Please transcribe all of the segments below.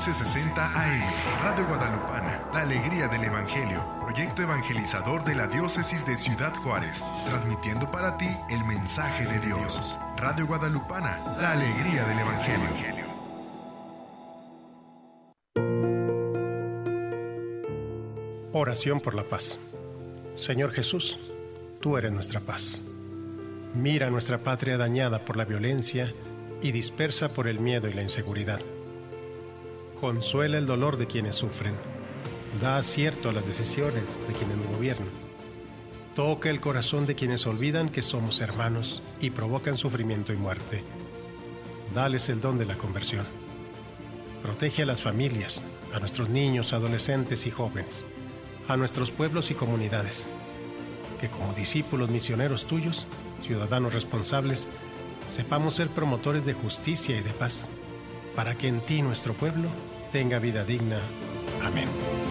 1560 AM. Radio Guadalupana, la alegría del Evangelio. Proyecto evangelizador de la Diócesis de Ciudad Juárez. Transmitiendo para ti el mensaje de Dios. Radio Guadalupana, la alegría del Evangelio. Oración por la paz. Señor Jesús, tú eres nuestra paz. Mira nuestra patria dañada por la violencia y dispersa por el miedo y la inseguridad. Consuela el dolor de quienes sufren. Da acierto a las decisiones de quienes nos gobiernan. Toca el corazón de quienes olvidan que somos hermanos y provocan sufrimiento y muerte. Dales el don de la conversión. Protege a las familias, a nuestros niños, adolescentes y jóvenes, a nuestros pueblos y comunidades, que como discípulos misioneros tuyos, ciudadanos responsables, sepamos ser promotores de justicia y de paz, para que en ti nuestro pueblo tenga vida digna. Amén.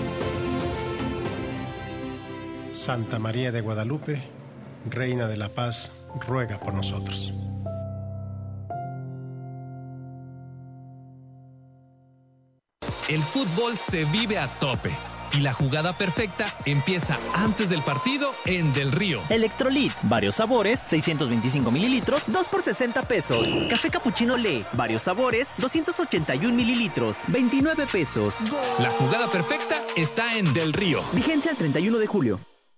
Santa María de Guadalupe, Reina de la Paz, ruega por nosotros. El fútbol se vive a tope y la jugada perfecta empieza antes del partido en Del Río. Electrolit, varios sabores, 625 mililitros, 2 por 60 pesos. Café Cappuccino Le, varios sabores, 281 mililitros, 29 pesos. La jugada perfecta está en Del Río. Vigencia el 31 de julio.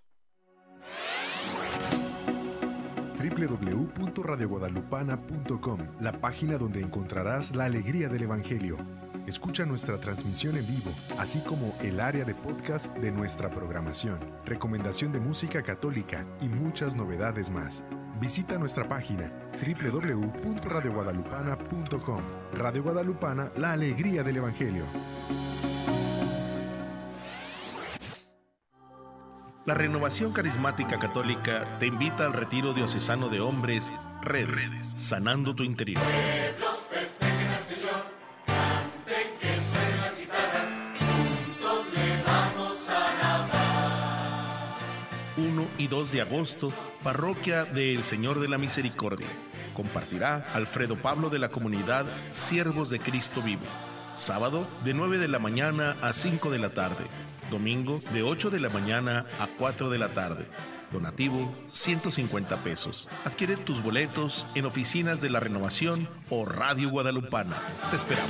www.radioguadalupana.com, la página donde encontrarás la alegría del Evangelio. Escucha nuestra transmisión en vivo, así como el área de podcast de nuestra programación, recomendación de música católica y muchas novedades más. Visita nuestra página www.radioguadalupana.com. Radio Guadalupana, la alegría del Evangelio. La Renovación Carismática Católica te invita al Retiro Diocesano de Hombres, Redes, Sanando tu Interior. 1 y 2 de agosto, Parroquia del Señor de la Misericordia. Compartirá Alfredo Pablo de la comunidad Siervos de Cristo Vivo. Sábado, de 9 de la mañana a 5 de la tarde. Domingo, de 8 de la mañana a 4 de la tarde. Donativo, 150 pesos. Adquiere tus boletos en oficinas de la Renovación o Radio Guadalupana. Te esperamos.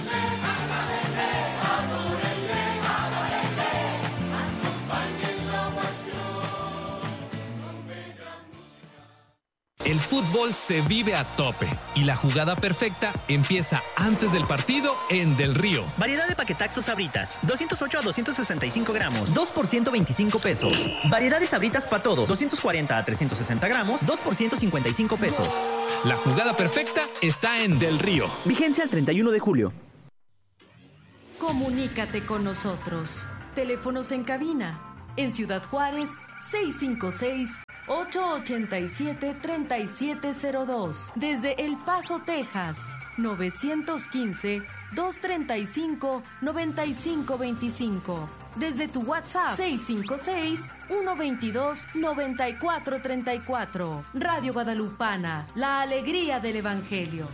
El fútbol se vive a tope y la jugada perfecta empieza antes del partido en Del Río. Variedad de paquetaxos Sabritas, 208 a 265 gramos, 2 por 125 pesos. Variedad de Sabritas para todos, 240 a 360 gramos, 2 por 155 pesos. La jugada perfecta está en Del Río. Vigencia el 31 de julio. Comunícate con nosotros. Teléfonos en cabina. En Ciudad Juárez, 656-887-3702. Desde El Paso, Texas, 915-235-9525. Desde tu WhatsApp, 656-122-9434. Radio Guadalupana, la alegría del Evangelio.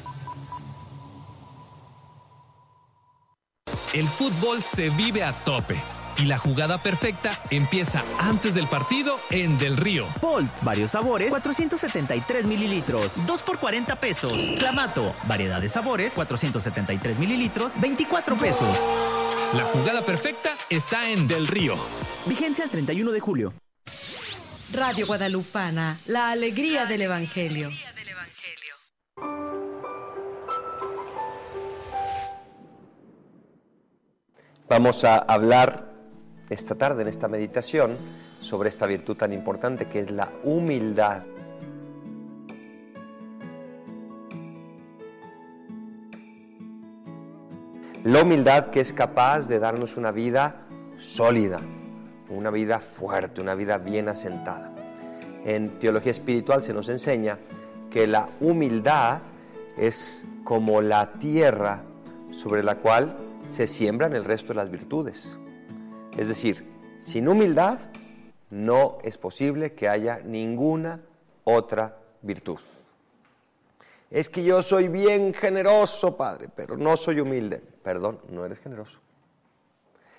El fútbol se vive a tope y la jugada perfecta empieza antes del partido en Del Río. Bolt, varios sabores, 473 mililitros, 2 por 40 pesos. Clamato, variedad de sabores, 473 mililitros, 24 pesos. La jugada perfecta está en Del Río. Vigencia el 31 de julio. Radio Guadalupana, la alegría del Evangelio. Vamos a hablar esta tarde en esta meditación sobre esta virtud tan importante que es la humildad. La humildad que es capaz de darnos una vida sólida, una vida fuerte, una vida bien asentada. En teología espiritual se nos enseña que la humildad es como la tierra sobre la cual se siembran el resto de las virtudes. Es decir, sin humildad no es posible que haya ninguna otra virtud. Es que yo soy bien generoso, Padre, pero no soy humilde. Perdón, no eres generoso.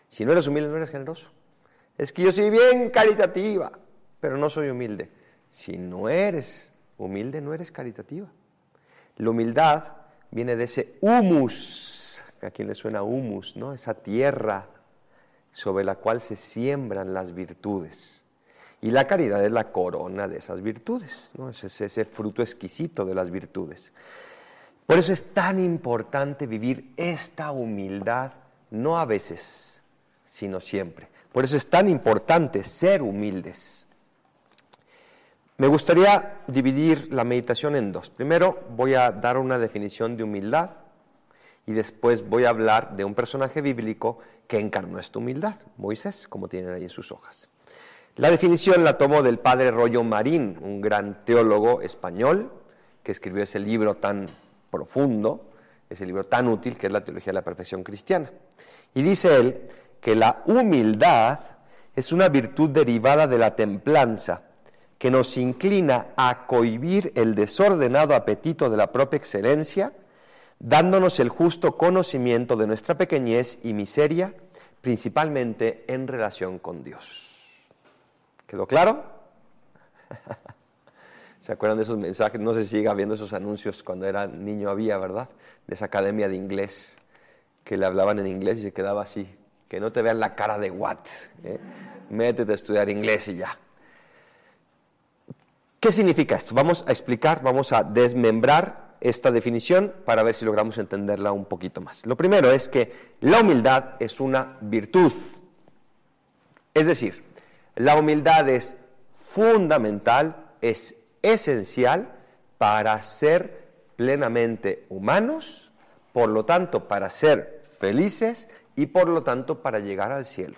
Si no eres humilde, no eres generoso. Es que yo soy bien caritativa, pero no soy humilde. Si no eres humilde, no eres caritativa. La humildad viene de ese humus, ¿a quién le suena humus, no? Esa tierra sobre la cual se siembran las virtudes. Y la caridad es la corona de esas virtudes, ¿no? Es ese fruto exquisito de las virtudes. Por eso es tan importante vivir esta humildad, no a veces, sino siempre. Por eso es tan importante ser humildes. Me gustaría dividir la meditación en dos. Primero voy a dar una definición de humildad y después voy a hablar de un personaje bíblico que encarnó esta humildad, Moisés, como tienen ahí en sus hojas. La definición la tomo del padre Royo Marín, un gran teólogo español que escribió ese libro tan profundo, ese libro tan útil que es la Teología de la Perfección Cristiana. Y dice él que la humildad es una virtud derivada de la templanza que nos inclina a cohibir el desordenado apetito de la propia excelencia, dándonos el justo conocimiento de nuestra pequeñez y miseria, principalmente en relación con Dios. ¿Quedó claro? ¿Se acuerdan de esos mensajes? No sé si sigue habiendo esos anuncios, cuando era niño había, ¿verdad? De esa academia de inglés, que le hablaban en inglés y se quedaba así, que no te vean la cara de what, métete a estudiar inglés y ya. ¿Qué significa esto? Vamos a explicar, vamos a desmembrar esta definición para ver si logramos entenderla un poquito más. Lo primero es que la humildad es una virtud. Es decir, la humildad es fundamental, es esencial para ser plenamente humanos, por lo tanto para ser felices y por lo tanto para llegar al cielo.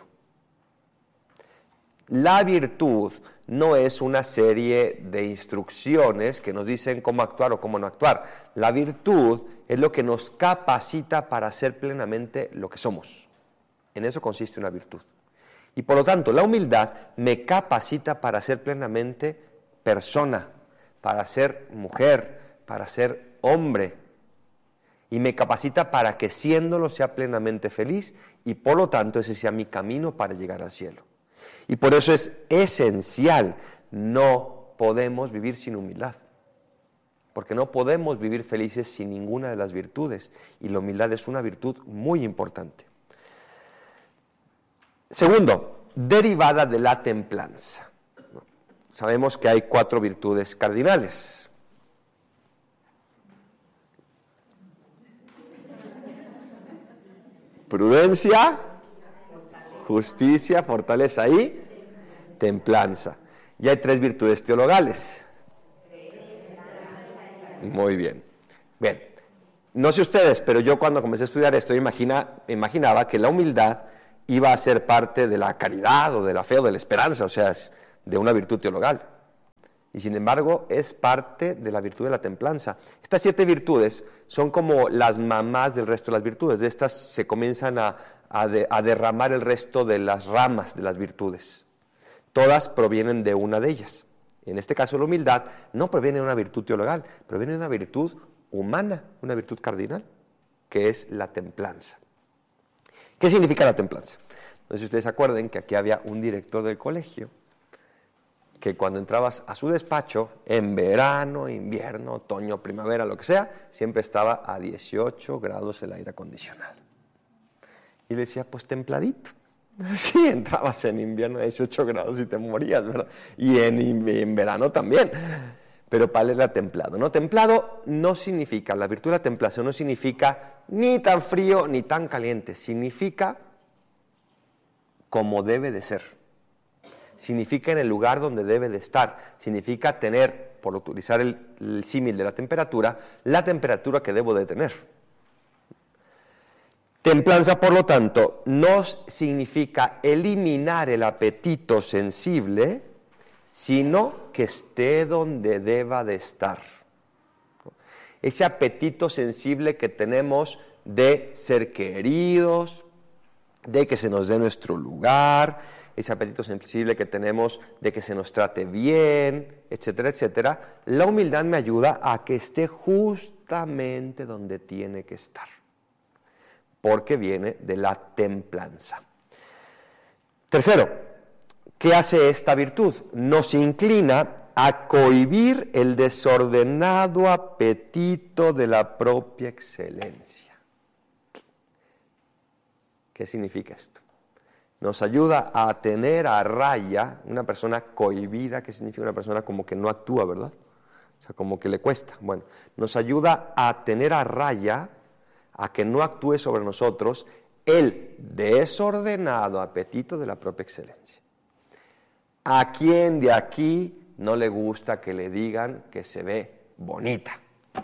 La virtud no es una serie de instrucciones que nos dicen cómo actuar o cómo no actuar. La virtud es lo que nos capacita para ser plenamente lo que somos. En eso consiste una virtud. Y por lo tanto, la humildad me capacita para ser plenamente persona, para ser mujer, para ser hombre. Y me capacita para que siéndolo sea plenamente feliz y por lo tanto ese sea mi camino para llegar al cielo. Y por eso es esencial, no podemos vivir sin humildad, porque no podemos vivir felices sin ninguna de las virtudes, y la humildad es una virtud muy importante. Segundo, derivada de la templanza. Sabemos que hay 4 virtudes cardinales. Prudencia, justicia, fortaleza y templanza. Y hay 3 virtudes teologales. Muy bien. Bien, no sé ustedes, pero yo cuando comencé a estudiar esto imaginaba que la humildad iba a ser parte de la caridad o de la fe o de la esperanza, o sea, es de una virtud teologal. Y sin embargo es parte de la virtud de la templanza. Estas 7 virtudes son como las mamás del resto de las virtudes. De estas se comienzan a derramar el resto de las ramas de las virtudes. Todas provienen de una de ellas. En este caso la humildad no proviene de una virtud teologal, proviene de una virtud humana, una virtud cardinal, que es la templanza. ¿Qué significa la templanza? No sé si ustedes se acuerdan que aquí había un director del colegio que cuando entrabas a su despacho, en verano, invierno, otoño, primavera, lo que sea, siempre estaba a 18 grados el aire acondicionado. Y le decía, pues templadito. Sí, entrabas en invierno a 18 grados y te morías, ¿verdad? Y en verano también. Pero para él era templado, ¿no? Templado no significa, la virtud de la templación no significa ni tan frío ni tan caliente. Significa como debe de ser. Significa en el lugar donde debe de estar. Significa tener, por utilizar el símil de la temperatura que debo de tener. Templanza, por lo tanto, no significa eliminar el apetito sensible, sino que esté donde deba de estar. Ese apetito sensible que tenemos de ser queridos, de que se nos dé nuestro lugar, ese apetito sensible que tenemos de que se nos trate bien, etcétera, etcétera. La humildad me ayuda a que esté justamente donde tiene que estar, porque viene de la templanza. Tercero, ¿qué hace esta virtud? Nos inclina a cohibir el desordenado apetito de la propia excelencia. ¿Qué significa esto? Nos ayuda a tener a raya una persona cohibida. ¿Qué significa una persona como que no actúa, verdad? O sea, como que le cuesta. Bueno, nos ayuda a tener a raya, a que no actúe sobre nosotros el desordenado apetito de la propia excelencia. ¿A quién de aquí no le gusta que le digan que se ve bonita?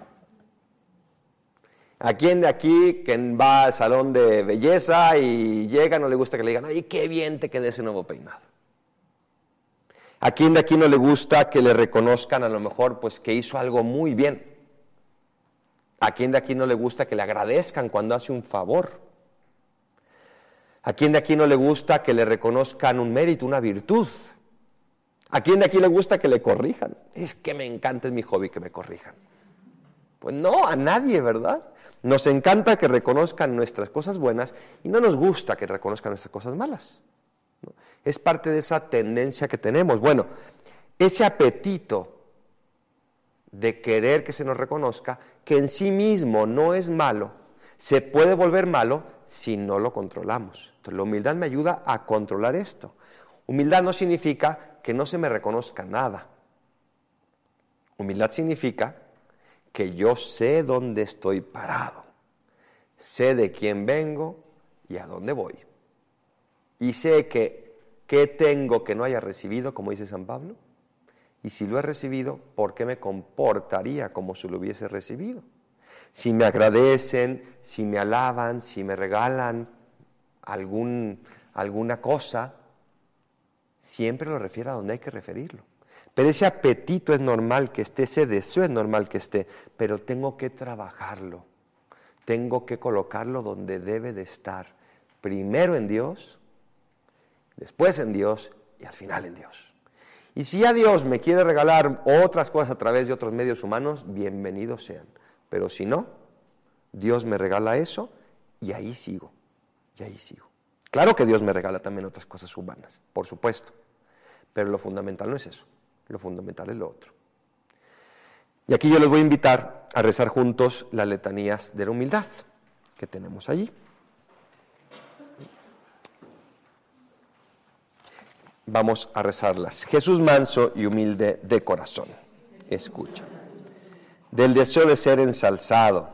¿A quién de aquí que va al salón de belleza y llega no le gusta que le digan, ¡ay, qué bien te quedé ese nuevo peinado! ¿A quién de aquí no le gusta que le reconozcan a lo mejor pues que hizo algo muy bien? ¿A quién de aquí no le gusta que le agradezcan cuando hace un favor? ¿A quién de aquí no le gusta que le reconozcan un mérito, una virtud? ¿A quién de aquí le gusta que le corrijan? Es que me encanta, es mi hobby que me corrijan. Pues no, a nadie, ¿verdad? Nos encanta que reconozcan nuestras cosas buenas y no nos gusta que reconozcan nuestras cosas malas, ¿no? Es parte de esa tendencia que tenemos. Bueno, ese apetito de querer que se nos reconozca, que en sí mismo no es malo, se puede volver malo si no lo controlamos. Entonces, la humildad me ayuda a controlar esto. Humildad no significa que no se me reconozca nada. Humildad significa que yo sé dónde estoy parado, sé de quién vengo y a dónde voy. Y sé que qué tengo que no haya recibido, como dice San Pablo, y si lo he recibido, ¿por qué me comportaría como si lo hubiese recibido? Si me agradecen, si me alaban, si me regalan alguna cosa, siempre lo refiero a donde hay que referirlo. Pero ese apetito es normal que esté, ese deseo es normal que esté, pero tengo que trabajarlo, tengo que colocarlo donde debe de estar, primero en Dios, después en Dios y al final en Dios. Y si ya Dios me quiere regalar otras cosas a través de otros medios humanos, bienvenidos sean, pero si no, Dios me regala eso y ahí sigo, Claro que Dios me regala también otras cosas humanas, por supuesto, pero lo fundamental no es eso. Lo fundamental es lo otro. Y aquí yo les voy a invitar a rezar juntos las letanías de la humildad que tenemos allí. Vamos a rezarlas. Jesús manso y humilde de corazón. Escucha. Del deseo de ser ensalzado,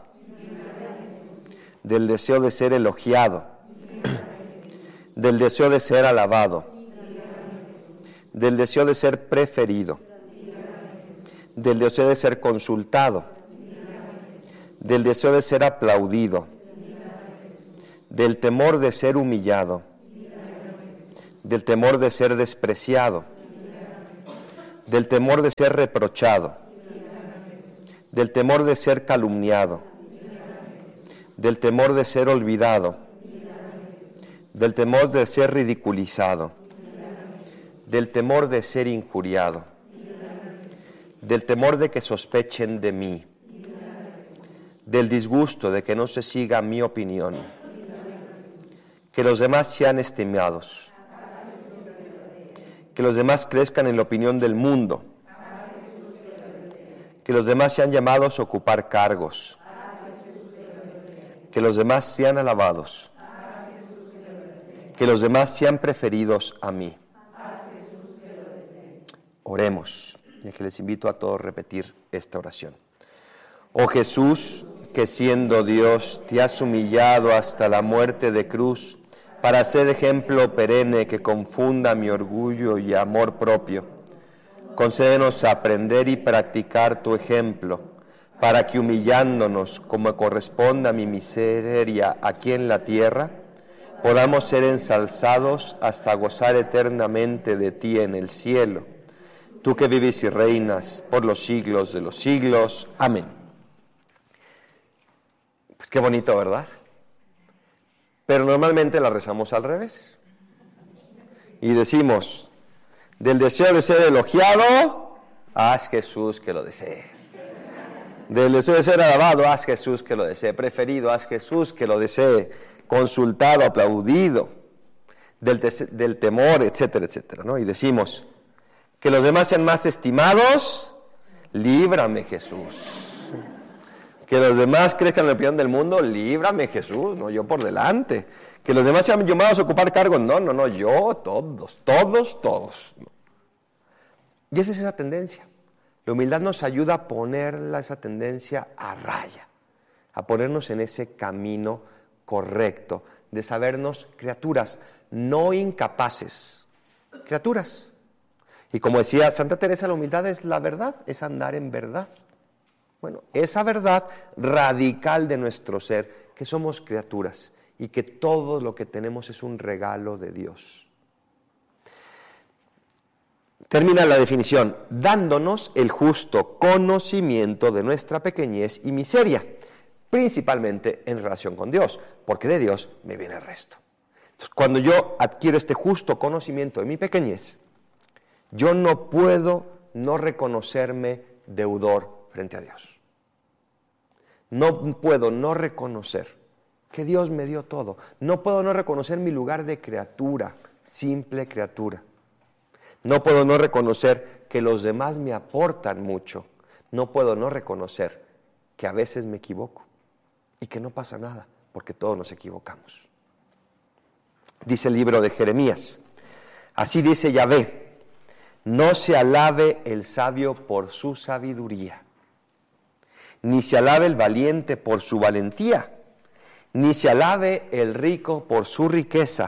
del deseo de ser elogiado, del deseo de ser alabado, del deseo de ser preferido, del deseo de ser consultado, del deseo de ser aplaudido, del temor de ser humillado, del temor de ser despreciado, del temor de ser reprochado, del temor de ser calumniado, del temor de ser olvidado, del temor de ser ridiculizado, del temor de ser injuriado, del temor de que sospechen de mí, del disgusto de que no se siga mi opinión, que los demás sean estimados, que los demás crezcan en la opinión del mundo, que los demás sean llamados a ocupar cargos, que los demás sean alabados, que los demás sean preferidos a mí. Oremos, y que les invito a todos a repetir esta oración. Oh Jesús, que siendo Dios te has humillado hasta la muerte de cruz, para ser ejemplo perenne que confunda mi orgullo y amor propio, concédenos aprender y practicar tu ejemplo, para que humillándonos como corresponde a mi miseria aquí en la tierra, podamos ser ensalzados hasta gozar eternamente de ti en el cielo. Tú que vives y reinas por los siglos de los siglos. Amén. Pues qué bonito, ¿verdad? Pero normalmente la rezamos al revés. Y decimos, del deseo de ser elogiado, haz Jesús que lo desee. Del deseo de ser alabado, haz Jesús que lo desee. Preferido, haz Jesús que lo desee. Consultado, aplaudido. del temor, etcétera, etcétera, ¿no? Y decimos, que los demás sean más estimados, líbrame, Jesús. Que los demás crezcan en la opinión del mundo, líbrame, Jesús, no yo por delante. Que los demás sean llamados a ocupar cargos, no, yo, todos. Y esa es esa tendencia. La humildad nos ayuda a poner esa tendencia a raya, a ponernos en ese camino correcto, de sabernos criaturas, no incapaces, criaturas. Y como decía Santa Teresa, la humildad es la verdad, es andar en verdad. Bueno, esa verdad radical de nuestro ser, que somos criaturas y que todo lo que tenemos es un regalo de Dios. Termina la definición, dándonos el justo conocimiento de nuestra pequeñez y miseria, principalmente en relación con Dios, porque de Dios me viene el resto. Entonces, cuando yo adquiero este justo conocimiento de mi pequeñez, yo no puedo no reconocerme deudor frente a Dios. No puedo no reconocer que Dios me dio todo. No puedo no reconocer mi lugar de criatura, simple criatura. No puedo no reconocer que los demás me aportan mucho. No puedo no reconocer que a veces me equivoco y que no pasa nada, porque todos nos equivocamos. Dice el libro de Jeremías, así dice Yahvé, no se alabe el sabio por su sabiduría, ni se alabe el valiente por su valentía, ni se alabe el rico por su riqueza,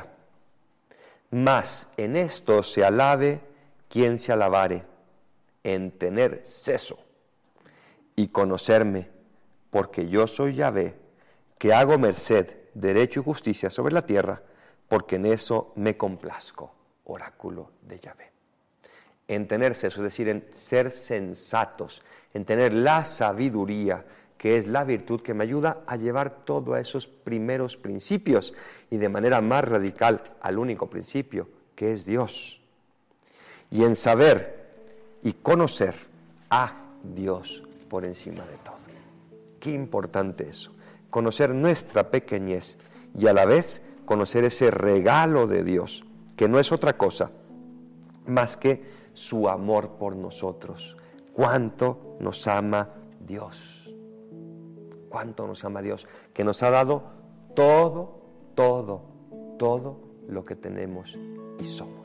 mas en esto se alabe quien se alabare, en tener seso y conocerme, porque yo soy Yahvé, que hago merced, derecho y justicia sobre la tierra, porque en eso me complazco, oráculo de Yahvé. En tener seso, es decir, en ser sensatos, en tener la sabiduría, que es la virtud que me ayuda a llevar todos esos primeros principios y de manera más radical al único principio, que es Dios. Y en saber y conocer a Dios por encima de todo. Qué importante eso, conocer nuestra pequeñez y a la vez conocer ese regalo de Dios, que no es otra cosa más que su amor por nosotros. Cuánto nos ama Dios. Cuánto nos ama Dios, que nos ha dado todo lo que tenemos y somos.